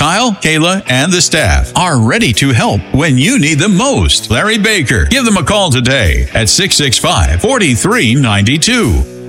Kyle, Kayla, and the staff are ready to help when you need them most. Larry Baker. Give them a call today at 665-4392.